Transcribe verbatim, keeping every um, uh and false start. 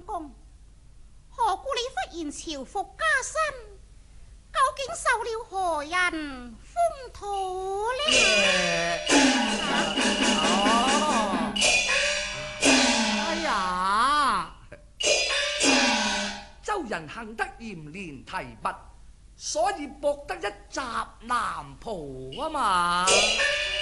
公，何故你忽然朝服加身？究竟受了何人風土呢？ 哦，哎呀， 周人幸得嚴連提拔，所以博得一襲南袍啊嘛。